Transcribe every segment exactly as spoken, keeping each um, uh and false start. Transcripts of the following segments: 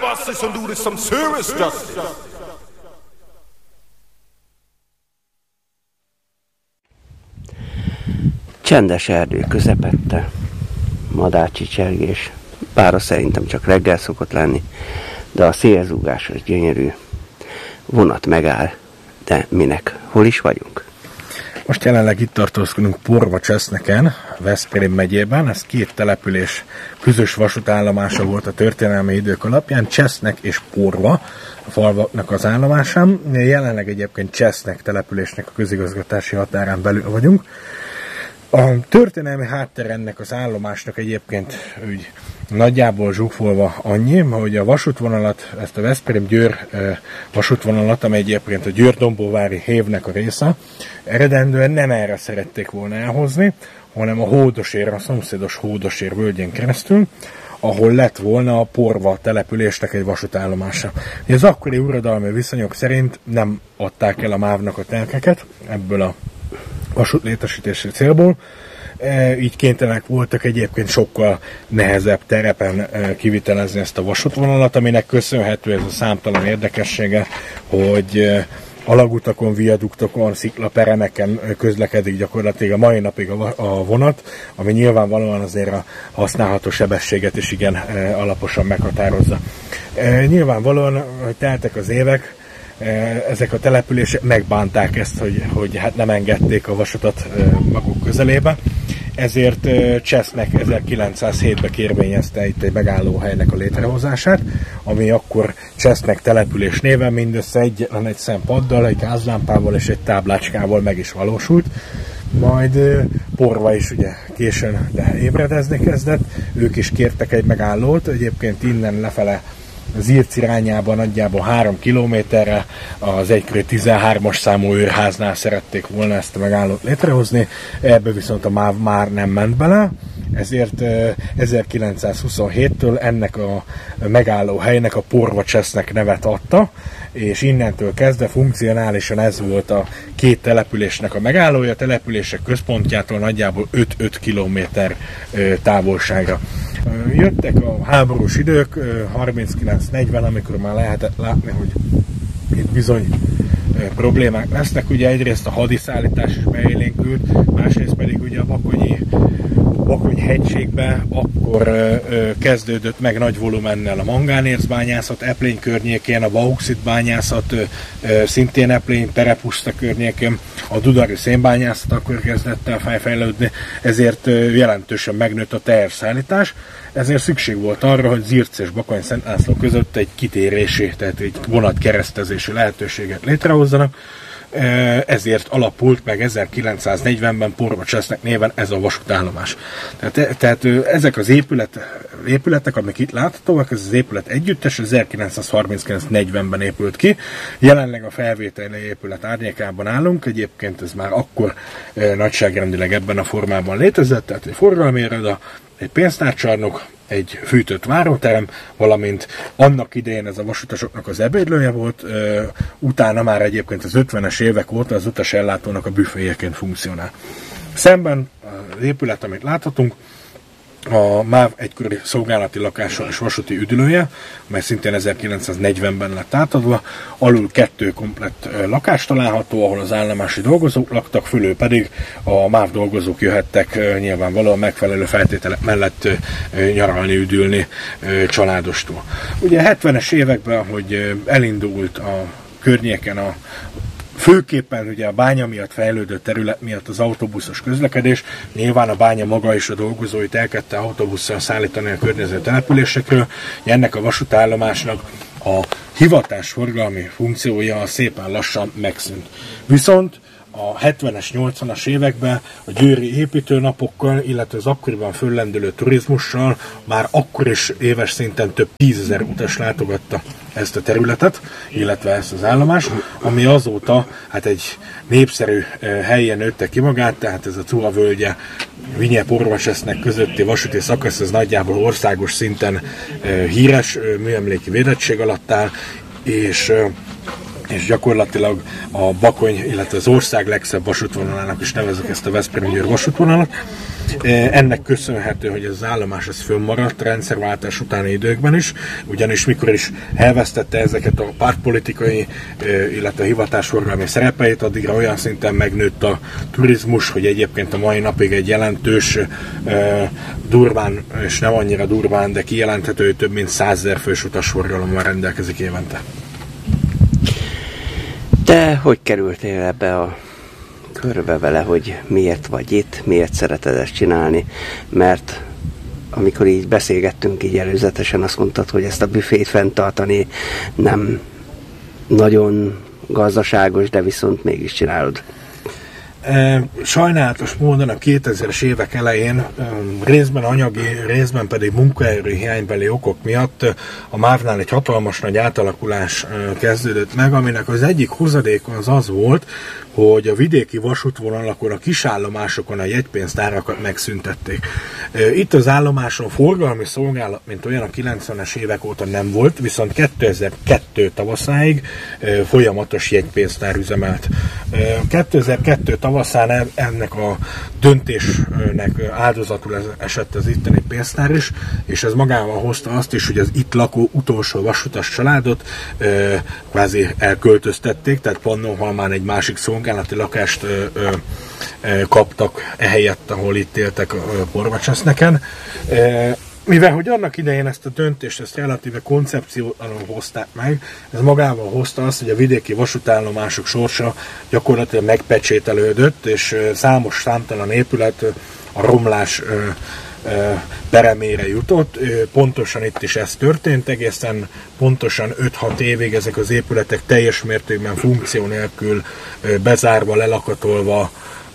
assist and do this some serious justice. Csendes erdő közepette, madárcsicsergés, bár az szerintem csak reggel szokott lenni, de a szélzúgásos gyönyörű vonat megáll, de minek? Hol is vagyunk? Most jelenleg itt tartózkodunk Porva-Cseszneken, Veszprém megyében. Ez két település közös vasútállomása volt a történelmi idők alapján, Csesznek és Porva a falvaknak az állomásán. Jelenleg egyébként Csesznek településnek a közigazgatási határán belül vagyunk. A történelmi háttér ennek az állomásnak egyébként úgy nagyjából zsúfolva annyi, hogy a vasútvonalat, ezt a Veszprém-Győr vasútvonalat, amely egyébként a Győr-Dombóvári hévnek a része, eredendően nem erre szerették volna elhozni, hanem a Hódosér, a szomszédos Hódosér völgyén keresztül, ahol lett volna a Porva településnek egy vasútállomása. Az akkori uradalmi viszonyok szerint nem adták el a mávnak a telkeket ebből a vasút létesítési célból, így kénytelenek voltak egyébként sokkal nehezebb terepen kivitelezni ezt a vasútvonalat, aminek köszönhető ez a számtalan érdekessége, hogy alagutakon, viaduktokon, sziklaperemeken közlekedik gyakorlatilag a mai napig a vonat, ami nyilvánvalóan azért a használható sebességet is igen alaposan meghatározza. Nyilvánvalóan, hogy teltek az évek, ezek a települések megbánták ezt, hogy, hogy hát nem engedték a vasutat maguk közelébe, ezért Csesznek ezerkilencszázhétben kérvényezte itt egy megállóhelynek a létrehozását, ami akkor Csesznek település néven mindössze egyetlen egy szempaddal, egy gázlámpával és egy táblácskával meg is valósult. Majd Porva is ugye későn de ébredezni kezdett, ők is kértek egy megállót, egyébként innen lefele Zirc irányában nagyjából három kilométerre az egykori tizenhármas számú őrháznál szerették volna ezt a megállót létrehozni, ebbe viszont a MÁV már nem ment bele, ezért ezerkilencszázhuszonhéttől ennek a megálló helynek a Porva-Csesznek nevet adta, és innentől kezdve funkcionálisan ez volt a két településnek a megállója, a települések központjától nagyjából öt-öt kilométer távolságra. Jöttek a háborús idők, harminckilenc negyven, amikor már lehetett látni, hogy itt bizony problémák lesznek. Ugye egyrészt a hadiszállítás is beélénkült, másrészt pedig ugye a Bakonyi Bakony-hegységbe akkor ö, ö, kezdődött meg nagy volumennel a mangánérzbányászat, Eplény környékén, a bauxitbányászat, ö, ö, szintén Eplény, Terepuszta környékén, a dudari szénbányászat akkor kezdett el fejfejlődni, ezért ö, jelentősen megnőtt a teherszállítás, ezért szükség volt arra, hogy Zirc és Bakony-Szent László között egy kitérési, tehát egy vonatkeresztezési lehetőséget létrehozzanak. Ezért alapult meg ezerkilencszáznegyvenben Porva-Csesznek néven ez a vasútállomás. Tehát, tehát ezek az épület, épületek, amik itt láthatóak, ez az épület együttes, ezerkilencszázharminckilenc negyvenben épült ki. Jelenleg a felvételi épület árnyékában állunk, egyébként ez már akkor nagyságrendileg ebben a formában létezett, tehát egy forgalmi iroda, egy pénztárcsarnok, egy fűtött váróterem, valamint annak idején ez a vasutasoknak az ebédlője volt, utána már egyébként az ötvenes évek óta az utasellátónak a büféjeként funkcionál. Szemben az épület, amit láthatunk, a MÁV egykori szolgálati lakása és vasúti üdülője, mely szintén ezerkilencszáznegyvenben lett átadva, alul kettő komplett lakás található, ahol az állomási dolgozók laktak, fölül pedig a MÁV dolgozók jöhettek nyilvánvalóan megfelelő feltételek mellett nyaralni, üdülni családostól. Ugye a hetvenes években, hogy elindult a környéken a főképpen ugye a bánya miatt fejlődő terület miatt az autóbuszos közlekedés, nyilván a bánya maga és a dolgozóit elkezdte autóbusszal szállítani a környező településekről, ennek a vasútállomásnak a hivatásforgalmi funkciója szépen lassan megszűnt. Viszont a hetvenes, nyolcvanas években a győri építőnapokkal, illetve az akkoriban föllendülő turizmussal már akkor is éves szinten több tízezer utas látogatta ezt a területet, illetve ezt az állomást, ami azóta hát egy népszerű helyen nőtte ki magát, tehát ez a Tuha völgye, Vinye Porva-Csesznek közötti vasúti szakasz, ez nagyjából országos szinten híres, műemléki védettség alatt áll, és és gyakorlatilag a Bakony, illetve az ország legszebb vasútvonalának is nevezzük ezt a Veszprém-Győr vasútvonalat. Ennek köszönhető, hogy ez az állomás ez fönnmaradt rendszerváltás utáni időkben is, ugyanis mikor is elvesztette ezeket a pártpolitikai, illetve hivatásforgalmi szerepeit, addigra olyan szinten megnőtt a turizmus, hogy egyébként a mai napig egy jelentős, durván, és nem annyira durván, de kijelenthető, hogy több mint százezer fős utasforgalommal rendelkezik évente. Te hogy kerültél ebbe a körbe vele, hogy miért vagy itt, miért szereted ezt csinálni? Mert amikor így beszélgettünk így előzetesen, azt mondtad, hogy ezt a büfét fenntartani nem nagyon gazdaságos, de viszont mégis csinálod. Sajnálatos módon a kétezres évek elején részben anyagi, részben pedig munkaerő hiánybeli okok miatt a MÁV-nál egy hatalmas nagy átalakulás kezdődött meg, aminek az egyik hozadéka az az volt, hogy a vidéki vasútvonalakon, a kisállomásokon a jegypénztárakat megszüntették. Itt az állomáson forgalmi szolgálat, mint olyan a kilencvenes évek óta nem volt, viszont kétezer-kettő tavaszáig folyamatos jegypénztár üzemelt. kétezer-kettő tavaszán ennek a döntésnek áldozatul esett az itteni pénztár is, és ez magával hozta azt is, hogy az itt lakó utolsó vasutas családot kvázi elköltöztették, tehát Pannonhalmán egy másik szolgálati lakást ö, ö, ö, kaptak ehelyett, ahol itt éltek Borvacseszneken. Mivel, hogy annak idején ezt a döntést, ezt relatíve koncepciótlanul hozták meg, ez magával hozta azt, hogy a vidéki vasútállomások sorsa gyakorlatilag megpecsételődött, és számos számtalan épület a romlás ö, peremére jutott. Pontosan itt is ez történt, egészen pontosan öt-hat évig ezek az épületek teljes mértékben funkció nélkül bezárva, lelakatolva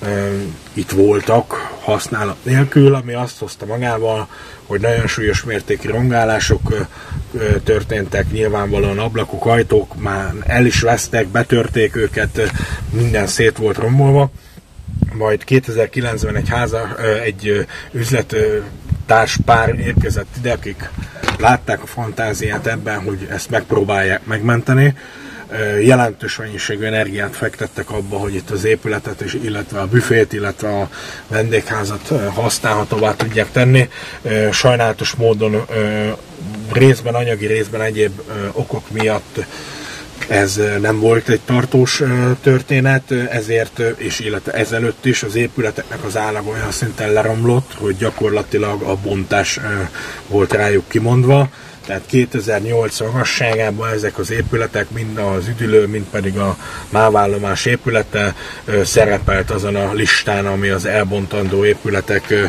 itt voltak használat nélkül, ami azt hozta magával, hogy nagyon súlyos mértékű rongálások történtek, nyilvánvalóan ablakok, ajtók már el is vesztek, betörték őket, minden szét volt rombolva. Majd kétezer-kilencben egy, háza, egy üzlettárs pár érkezett ide, akik látták a fantáziát ebben, hogy ezt megpróbálják megmenteni. Jelentős mennyiségű energiát fektettek abba, hogy itt az épületet, és illetve a büfét, illetve a vendégházat használhatóvá tudják tenni. Sajnálatos módon részben anyagi, részben egyéb okok miatt ez nem volt egy tartós történet, ezért, és illetve ezelőtt is az épületeknek az állaga olyan szinten leromlott, hogy gyakorlatilag a bontás volt rájuk kimondva. Tehát kétezer-nyolc magasságában ezek az épületek, mind az üdülő, mind pedig a mávállomás épülete szerepelt azon a listán, ami az elbontandó épületek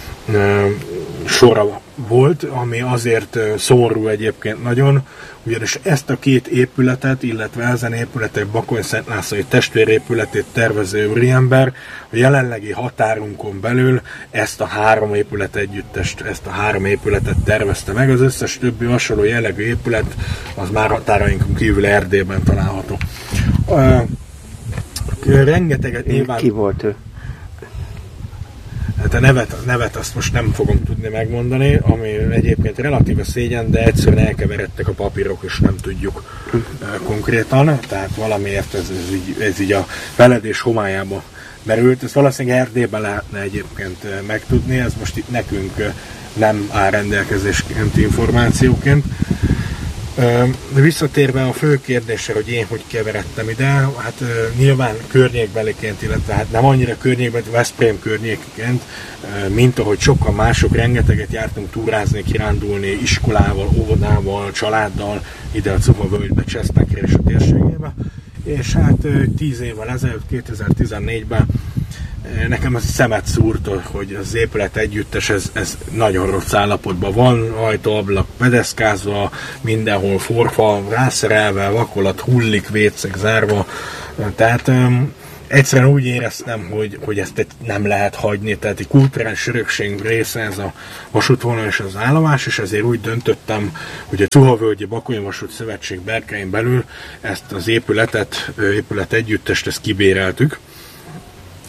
sora volt, ami azért szomorú egyébként nagyon, ugyanis ezt a két épületet, illetve ezen épületek Bakony-Szentlászlói testvérépületét tervező úriember a jelenlegi határunkon belül ezt a három épület együttest, ezt a három épületet tervezte meg. Az összes többi hasonló jellegű épület az már határainkon kívül Erdélyben található. Uh, rengeteget nyilván... Ki volt ő? Hát a nevet, a nevet azt most nem fogom tudni megmondani, ami egyébként relatíve szégyen, de egyszerűen elkeveredtek a papírok, és nem tudjuk uh, konkrétan, tehát valamiért ez, ez, így, ez így a feledés homályába merült. Ezt valószínűleg Erdélyben lehetne egyébként megtudni, ez most itt nekünk nem áll rendelkezésként információként. Visszatérve a fő kérdésre, hogy én hogy keveredtem ide, hát nyilván környékbeliként, illetve hát nem annyira környékben, Veszprém környékként, mint ahogy sokan mások, rengeteget jártunk túrázni, kirándulni iskolával, óvodával, családdal, ide a Cuha völgybe, Csesztekre és a térségébe. És hát tíz évvel ezelőtt, kétezer-tizennégyben nekem az szemet szúrt, hogy az épület együttes, ez, ez nagyon rossz állapotban van, ajtó, ablak bedeszkázva, mindenhol forfa, rászerelve, vakolat, hullik, vécek zárva, tehát um, egyszerűen úgy éreztem, hogy, hogy ezt nem lehet hagyni, tehát egy kulturális örökség része ez a vasútvonal és az állomás, és ezért úgy döntöttem, hogy a Cuhavölgyi Bakony Vasút Szövetség berkein belül ezt az épületet, épület együttest, ezt kibéreltük.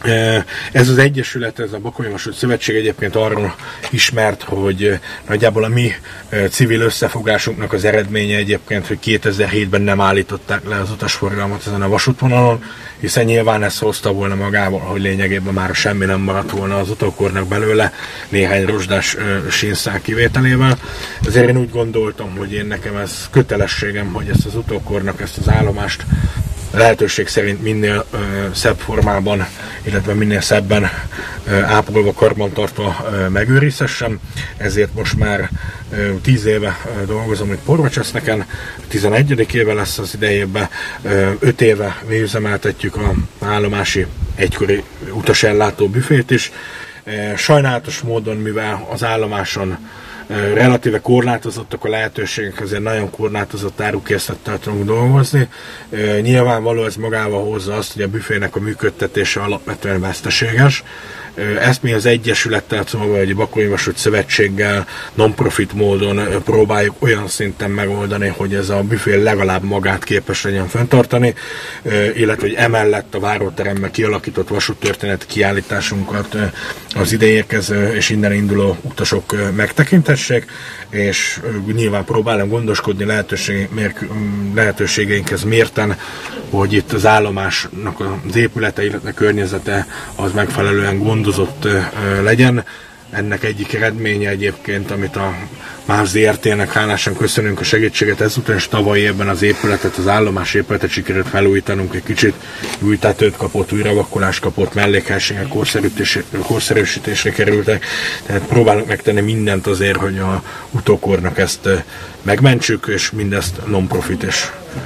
Ez az egyesület, ez a Bakonyi Vasút Szövetség egyébként arról ismert, hogy nagyjából a mi civil összefogásunknak az eredménye egyébként, hogy kétezer-hétben nem állították le az utasforgalmat ezen a vasútvonalon, hiszen nyilván ez hozta volna magával, hogy lényegében már semmi nem maradt volna az utókornak belőle, néhány rozsdás sínszál kivételével. Ezért én úgy gondoltam, hogy én nekem ez kötelességem, hogy ezt az utókornak, ezt az állomást lehetőség szerint minél ö, szebb formában, illetve minél szebben ö, ápolva, karbantartva ö, megőrizhessem. Ezért most már ö, tíz éve ö, dolgozom itt Porvacseszneken, tizenegyedik éve lesz az idejében, ö, öt éve üzemeltetjük a állomási egykori utasellátó büfét is. Sajnálatos módon, mivel az állomáson relatíve korlátozottak a lehetőségek, azért nagyon korlátozott árukészlettel tudunk dolgozni. Nyilvánvaló ez magával hozza azt, hogy a büfének a működtetése alapvetően veszteséges. Ezt mi az Egyesülettel, szóval egy Bakonyi Vasút Szövetséggel non-profit módon próbáljuk olyan szinten megoldani, hogy ez a büfé legalább magát képes legyen fenntartani, illetve hogy emellett a váróteremben kialakított vasúttörténeti kiállításunkat az ide érkező és innen induló utasok megtekintessék, és nyilván próbálom gondoskodni lehetőség, lehetőségeinkhez mérten, hogy itt az állomásnak az épülete, illetve környezete az megfelelően gondozott legyen. Ennek egyik eredménye egyébként, amit a MÁV zé er té-nek hálásan köszönünk a segítséget, ezután is tavaly évben az épületet, az állomás épületet sikerült felújítanunk egy kicsit, új tetőt kapott, új ravakolást kapott, mellékhelységek korszerűsítésre kerültek, tehát próbálunk megtenni mindent azért, hogy a utókornak ezt megmentsük, és mindezt non-profit és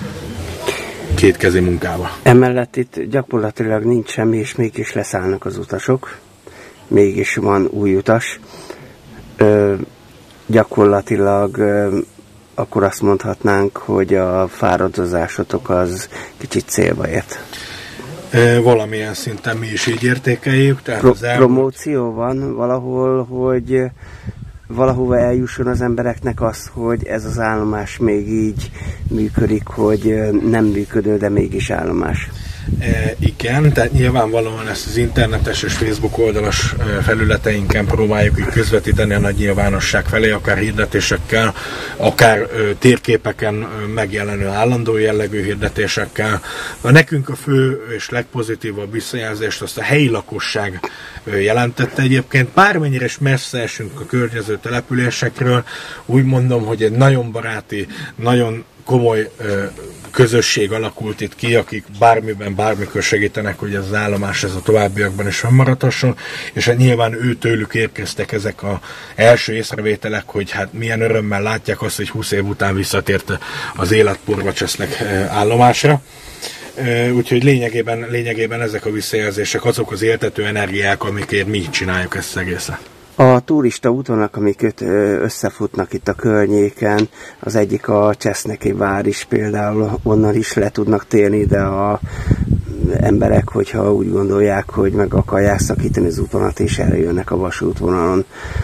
kétkezi munkával. Emellett itt gyakorlatilag nincs semmi, és mégis leszállnak az utasok. Mégis van új utas. Ö, gyakorlatilag ö, akkor azt mondhatnánk, hogy a fáradozásotok az kicsit célba ért. E, valamilyen szinten mi is így értékeljük. Tehát Pro- az el... Promóció van valahol, hogy valahova eljusson az embereknek az, hogy ez az állomás még így működik, hogy nem működő, de mégis állomás. E, igen, tehát nyilvánvalóan ezt az internetes és Facebook oldalas felületeinken próbáljuk így közvetíteni a nagy nyilvánosság felé, akár hirdetésekkel, akár ö, térképeken ö, megjelenő állandó jellegű hirdetésekkel. A nekünk a fő és legpozitívabb visszajelzést azt a helyi lakosság ö, jelentette egyébként. Bármennyire is messze esünk a környező településekről, úgy mondom, hogy egy nagyon baráti, nagyon komoly ö, közösség alakult itt ki, akik bármiben, bármikor segítenek, hogy ez az állomás ez a továbbiakban is fennmaradhasson, és hát nyilván ő tőlük érkeztek ezek az első észrevételek, hogy hát milyen örömmel látják azt, hogy húsz év után visszatért az élet Porvacsesznek állomásra. Úgyhogy lényegében, lényegében ezek a visszajelzések azok az éltető energiák, amikért mi csináljuk ezt az egészet. A turista útvonalak, amik összefutnak itt a környéken, az egyik a Cseszneki vár is például, onnan is le tudnak térni, de a emberek, hogyha úgy gondolják, hogy meg akarják szakítani az útvonalat, és erre jönnek a vasútvonalon.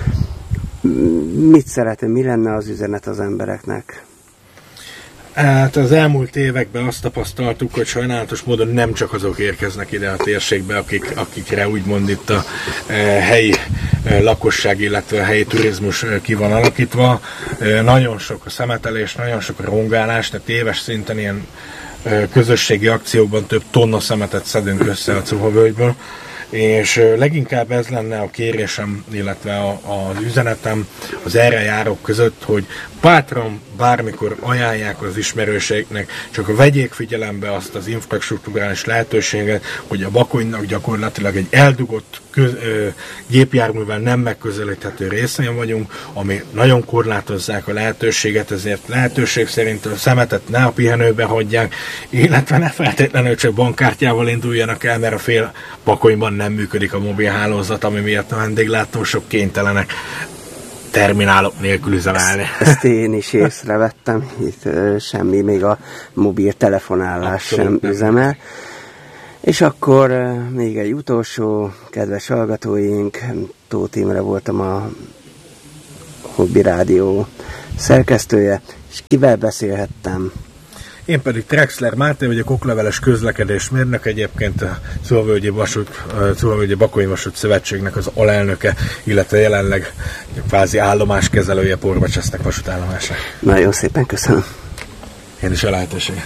Mit szeretne, mi lenne az üzenet az embereknek? Hát az elmúlt években azt tapasztaltuk, hogy sajnálatos módon nem csak azok érkeznek ide a térségbe, akik, akikre úgymond itt a e, helyi e, lakosság, illetve a helyi turizmus e, ki van alakítva. E, nagyon sok a szemetelés, nagyon sok a rongálás, tehát éves szinten ilyen e, közösségi akciókban több tonna szemetet szedünk össze a Cuhavölgyből. És leginkább ez lenne a kérésem, illetve a, az üzenetem az erre járók között, hogy bátran bármikor ajánlják az ismerőseiknek, csak vegyék figyelembe azt az infrastruktúrális lehetőséget, hogy a Bakonynak gyakorlatilag egy eldugott köz, ö, gépjárművel nem megközelíthető részén vagyunk, ami nagyon korlátozzák a lehetőséget, ezért lehetőség szerint a szemetet ne a pihenőbe hagyják, illetve ne feltétlenül csak bankkártyával induljanak el, mert a fél Bakonyban nem működik a mobilhálózat, ami miatt a vendéglátósok kénytelenek terminálok nélkül üzemelni. Ezt, ezt én is észrevettem, itt ö, semmi, még a mobiltelefonálás sem üzemel. És akkor ö, még egy utolsó, kedves hallgatóink, Tóth Imre voltam a Hobby Rádió szerkesztője, és kivel beszélhettem? Én pedig Trexler Máté vagyok, okleveles közlekedésmérnök, egyébként a Cúvavölgyi Vasút, Cúvavölgyi Bakonyi Vasút Szövetségnek az alelnöke, illetve jelenleg kvázi állomáskezelője Porbacsesznek vasútállomása. Nagyon szépen köszönöm. Én is a lehetőség.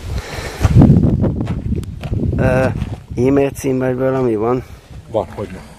Uh, e-mail cím vagy valami van? Van, hogy van.